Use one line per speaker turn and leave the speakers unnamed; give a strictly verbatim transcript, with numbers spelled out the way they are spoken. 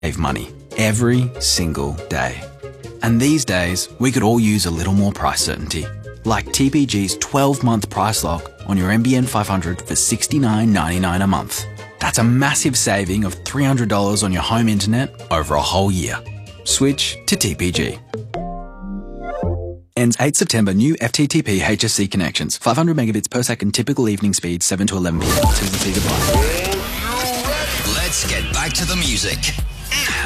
save money every single day. And these days, we could all use a little more price certainty, like T P G's twelve-month price lock on your N B N five hundred for sixty-nine ninety-nine a month. That's a massive saving of three hundred dollars on your home internet over a whole year. Switch to T P G. Ends eighth September. New F T T P H S C connections. five hundred megabits per second typical evening speed, seven to eleven p m. T's and C's apply.
Let's get back to the music.